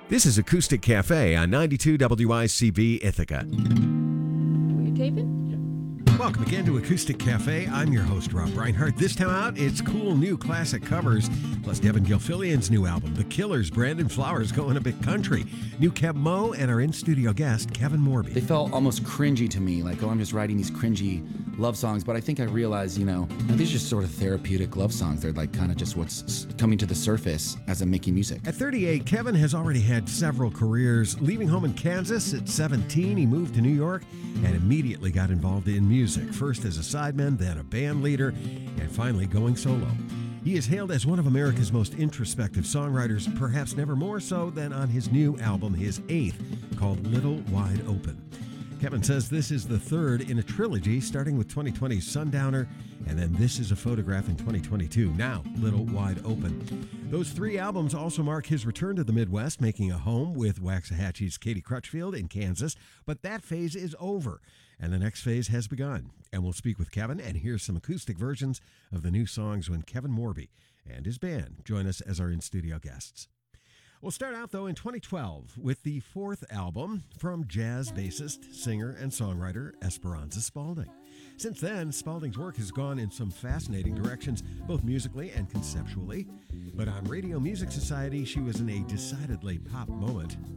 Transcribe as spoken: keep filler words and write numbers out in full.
This is Acoustic Cafe on ninety-two W I C V Ithaca. Were you taping? Welcome again to Acoustic Cafe. I'm your host, Rob Reinhardt. This time out, it's cool new classic covers, plus Devin Gilfillian's new album, The Killers, Brandon Flowers going a bit country, new Keb Mo, and our in-studio guest, Kevin Morby. They felt almost cringy to me, like, oh, I'm just writing these cringy love songs, but I think I realized, you know, these are just sort of therapeutic love songs. They're like kind of just what's coming to the surface as I'm making music. At thirty-eight, Kevin has already had several careers. Leaving home in Kansas at seventeen, he moved to New York and immediately got involved in music, first as a sideman, then a band leader, and finally going solo. He is hailed as one of America's most introspective songwriters, perhaps never more so than on his new album, his eighth, called Little Wide Open. Kevin says this is the third in a trilogy, starting with twenty twenty's Sundowner, and then This Is a Photograph in twenty twenty-two, now Little Wide Open. Those three albums also mark his return to the Midwest, making a home with Waxahachie's Katie Crutchfield in Kansas, but that phase is over, and the next phase has begun. And we'll speak with Kevin and hear some acoustic versions of the new songs when Kevin Morby and his band join us as our in-studio guests. We'll start out, though, in twenty twelve with the fourth album from jazz bassist, singer, and songwriter Esperanza Spalding. Since then, Spalding's work has gone in some fascinating directions, both musically and conceptually. But on Radio Music Society, she was in a decidedly pop moment